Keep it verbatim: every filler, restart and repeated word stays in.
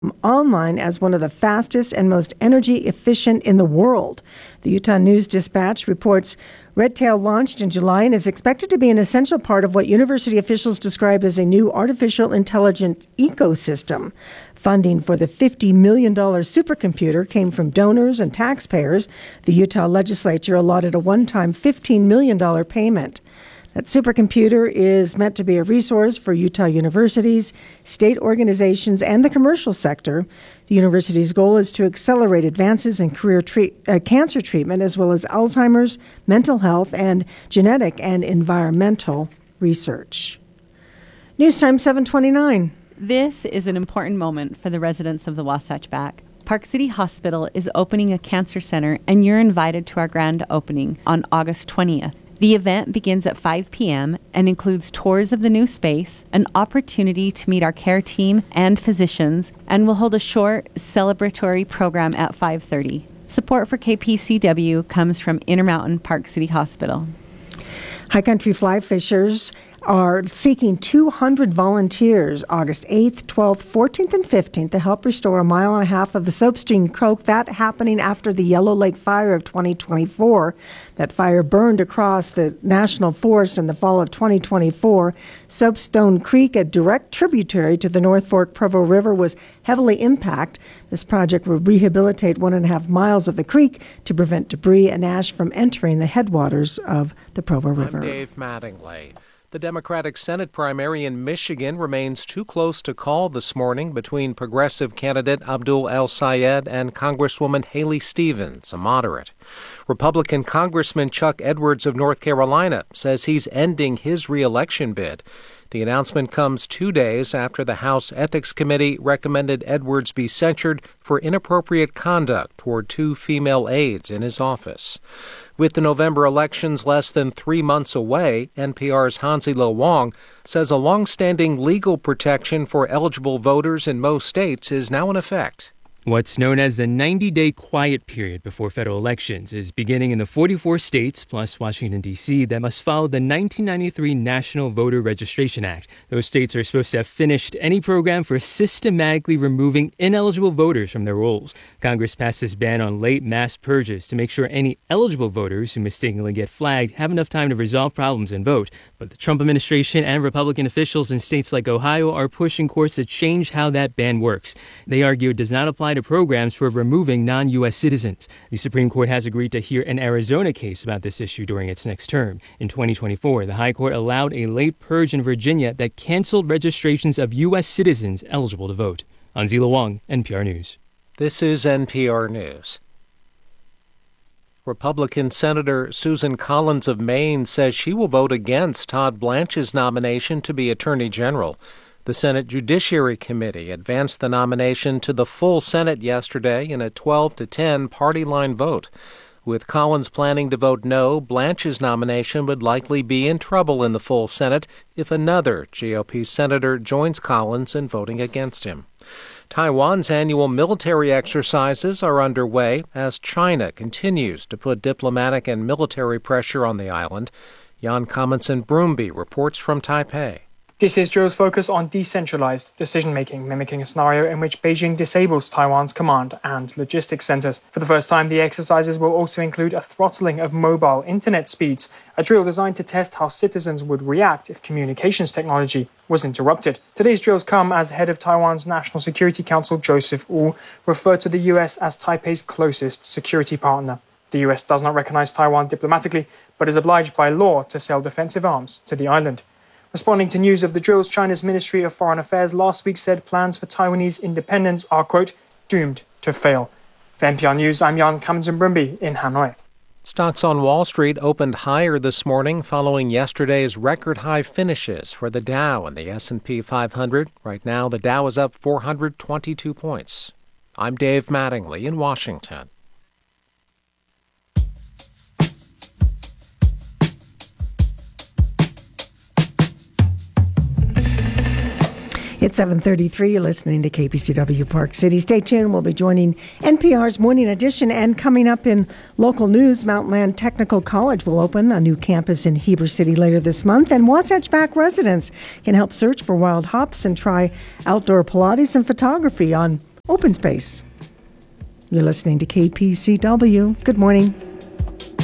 online as one of the fastest and most energy efficient in the world. The Utah News Dispatch reports Redtail launched in July and is expected to be an essential part of what university officials describe as a new artificial intelligence ecosystem. Funding for the fifty million dollars supercomputer came from donors and taxpayers. The Utah legislature allotted a one-time fifteen million dollars payment. That supercomputer is meant to be a resource for Utah universities, state organizations, and the commercial sector. The university's goal is to accelerate advances in career treat, uh, cancer treatment, as well as Alzheimer's, mental health, and genetic and environmental research. News Time seven twenty-nine. This is an important moment for the residents of the Wasatch Back. Park City Hospital is opening a cancer center, and you're invited to our grand opening on August twentieth. The event begins at five p.m. and includes tours of the new space, an opportunity to meet our care team and physicians, and we'll hold a short celebratory program at five thirty. Support for K P C W comes from Intermountain Park City Hospital. High Country Fly Fishers are seeking two hundred volunteers August eighth, twelfth, fourteenth, and fifteenth to help restore a mile and a half of the Soapstone Croak. That happening after the Yellow Lake Fire of twenty twenty-four. That fire burned across the National Forest in the fall of twenty twenty-four. Soapstone Creek, a direct tributary to the North Fork Provo River, was heavily impacted. This project will rehabilitate one and a half miles of the creek to prevent debris and ash from entering the headwaters of the Provo River. I'm Dave Mattingly. The Democratic Senate primary in Michigan remains too close to call this morning between progressive candidate Abdul El-Sayed and Congresswoman Haley Stevens, a moderate. Republican Congressman Chuck Edwards of North Carolina says he's ending his re-election bid. The announcement comes two days after the House Ethics Committee recommended Edwards be censured for inappropriate conduct toward two female aides in his office. With the November elections less than three months away, N P R's Hansi Lo Wong says a long-standing legal protection for eligible voters in most states is now in effect. What's known as the ninety-day quiet period before federal elections is beginning in the forty-four states, plus Washington, D C, that must follow the nineteen ninety-three National Voter Registration Act. Those states are supposed to have finished any program for systematically removing ineligible voters from their rolls. Congress passed this ban on late mass purges to make sure any eligible voters who mistakenly get flagged have enough time to resolve problems and vote. But the Trump administration and Republican officials in states like Ohio are pushing courts to change how that ban works. They argue it does not apply to programs for removing non-U S citizens. The Supreme Court has agreed to hear an Arizona case about this issue during its next term. In twenty twenty-four, the High Court allowed a late purge in Virginia that canceled registrations of U S citizens eligible to vote. Hansi Lo Wong, N P R News. This is N P R News. Republican Senator Susan Collins of Maine says she will vote against Todd Blanche's nomination to be Attorney General. The Senate Judiciary Committee advanced the nomination to the full Senate yesterday in a twelve to ten party line vote. With Collins planning to vote no, Blanche's nomination would likely be in trouble in the full Senate if another G O P senator joins Collins in voting against him. Taiwan's annual military exercises are underway as China continues to put diplomatic and military pressure on the island. Jan Commonson-Broomby reports from Taipei. This year's drills focus on decentralized decision-making, mimicking a scenario in which Beijing disables Taiwan's command and logistics centers. For the first time, the exercises will also include a throttling of mobile internet speeds, a drill designed to test how citizens would react if communications technology was interrupted. Today's drills come as head of Taiwan's National Security Council, Joseph Wu, referred to the U S as Taipei's closest security partner. The U S does not recognize Taiwan diplomatically, but is obliged by law to sell defensive arms to the island. Responding to news of the drills, China's Ministry of Foreign Affairs last week said plans for Taiwanese independence are, quote, doomed to fail. For N P R News, I'm Jan Commonson-Broomby in Hanoi. Stocks on Wall Street opened higher this morning following yesterday's record-high finishes for the Dow and the S and P five hundred. Right now, the Dow is up four hundred twenty-two points. I'm Dave Mattingly in Washington. It's seven thirty-three. You're listening to K P C W Park City. Stay tuned. We'll be joining N P R's Morning Edition. And coming up in local news, Mountainland Technical College will open a new campus in Heber City later this month. And Wasatch Back residents can help search for wild hops and try outdoor Pilates and photography on open space. You're listening to K P C W. Good morning.